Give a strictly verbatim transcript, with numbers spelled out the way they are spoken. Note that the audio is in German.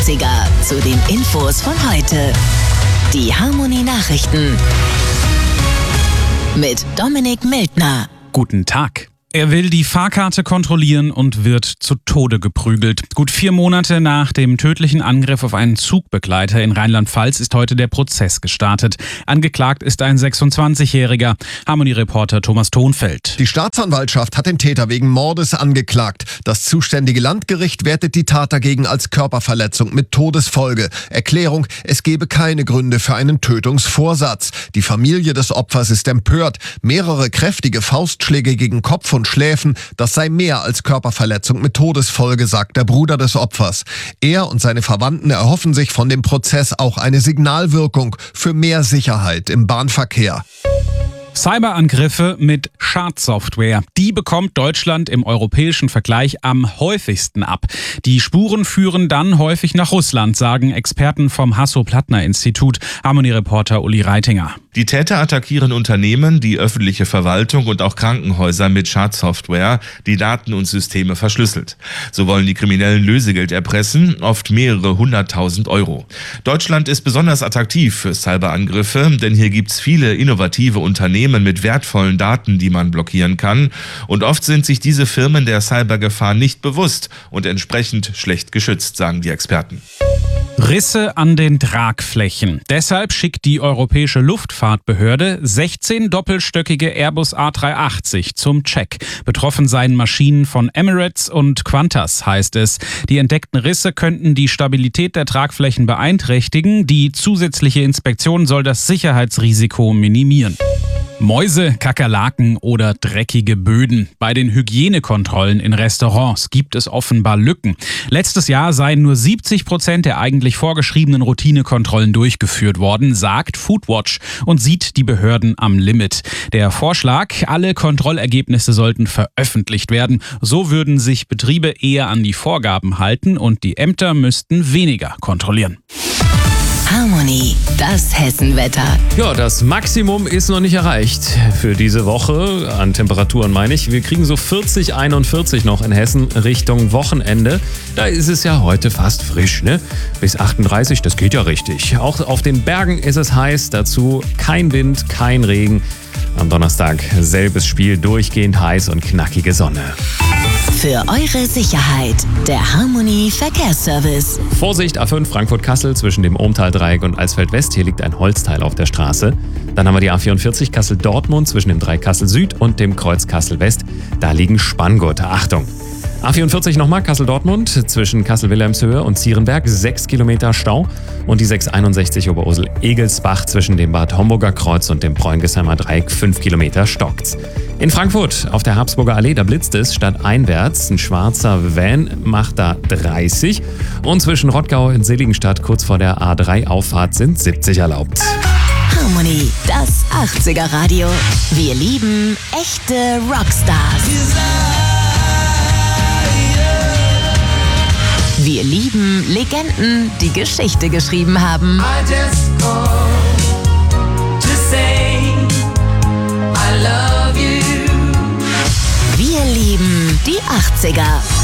achtziger zu den Infos von heute. Die Harmony Nachrichten mit Dominik Mildner. Guten Tag. Er will die Fahrkarte kontrollieren und wird zu Tode geprügelt. Gut vier Monate nach dem tödlichen Angriff auf einen Zugbegleiter in Rheinland-Pfalz ist heute der Prozess gestartet. Angeklagt ist ein sechsundzwanzigjähriger. Harmony-Reporter Thomas Thonfeld. Die Staatsanwaltschaft hat den Täter wegen Mordes angeklagt. Das zuständige Landgericht wertet die Tat dagegen als Körperverletzung mit Todesfolge. Erklärung: Es gebe keine Gründe für einen Tötungsvorsatz. Die Familie des Opfers ist empört. Mehrere kräftige Faustschläge gegen Kopf und Schläfen, das sei mehr als Körperverletzung mit Todesfolge, sagt der Bruder des Opfers. Er und seine Verwandten erhoffen sich von dem Prozess auch eine Signalwirkung für mehr Sicherheit im Bahnverkehr. Cyberangriffe mit Schadsoftware. Die bekommt Deutschland im europäischen Vergleich am häufigsten ab. Die Spuren führen dann häufig nach Russland, sagen Experten vom Hasso-Plattner-Institut. Harmony-Reporter Uli Reitinger. Die Täter attackieren Unternehmen, die öffentliche Verwaltung und auch Krankenhäuser mit Schadsoftware, die Daten und Systeme verschlüsselt. So wollen die Kriminellen Lösegeld erpressen, oft mehrere hunderttausend Euro. Deutschland ist besonders attraktiv für Cyberangriffe, denn hier gibt's viele innovative Unternehmen mit wertvollen Daten, die man blockieren kann. Und oft sind sich diese Firmen der Cybergefahr nicht bewusst und entsprechend schlecht geschützt, sagen die Experten. Risse an den Tragflächen. Deshalb schickt die Europäische Luftfahrtbehörde sechzehn doppelstöckige Airbus A drei achtzig zum Check. Betroffen seien Maschinen von Emirates und Qantas, heißt es. Die entdeckten Risse könnten die Stabilität der Tragflächen beeinträchtigen. Die zusätzliche Inspektion soll das Sicherheitsrisiko minimieren. Mäuse, Kakerlaken oder dreckige Böden. Bei den Hygienekontrollen in Restaurants gibt es offenbar Lücken. Letztes Jahr seien nur siebzig Prozent der eigentlich vorgeschriebenen Routinekontrollen durchgeführt worden, sagt Foodwatch und sieht die Behörden am Limit. Der Vorschlag, alle Kontrollergebnisse sollten veröffentlicht werden. So würden sich Betriebe eher an die Vorgaben halten und die Ämter müssten weniger kontrollieren. Harmony, das Hessenwetter. Ja, das Maximum ist noch nicht erreicht für diese Woche, an Temperaturen meine ich. Wir kriegen so vierzig, einundvierzig noch in Hessen Richtung Wochenende. Da ist es ja heute fast frisch, ne? Bis achtunddreißig, das geht ja richtig. Auch auf den Bergen ist es heiß, dazu kein Wind, kein Regen. Am Donnerstag selbes Spiel, durchgehend heiß und knackige Sonne. Für eure Sicherheit, der Harmony Verkehrsservice. Vorsicht, A fünf Frankfurt-Kassel zwischen dem Ohmtal-Dreieck und Alsfeld-West. Hier liegt ein Holzteil auf der Straße. Dann haben wir die A vierundvierzig Kassel-Dortmund zwischen dem Dreieck Kassel-Süd und dem Kreuz Kassel-West. Da liegen Spanngurte. Achtung! A vierundvierzig nochmal, Kassel-Dortmund, zwischen Kassel-Wilhelmshöhe und Zierenberg, sechs Kilometer Stau. Und die sechshunderteinundsechzig Oberursel-Egelsbach zwischen dem Bad Homburger Kreuz und dem Bräungesheimer Dreieck, fünf Kilometer stockt's. In Frankfurt, auf der Habsburger Allee, da blitzt es stadteinwärts. Ein schwarzer Van macht da dreißig. Und zwischen Rottgau und Seligenstadt, kurz vor der A drei Auffahrt, sind siebzig erlaubt. Harmony, das achtziger Radio. Wir lieben echte Rockstars. Wir lieben Legenden, die Geschichte geschrieben haben. Wir lieben die achtziger.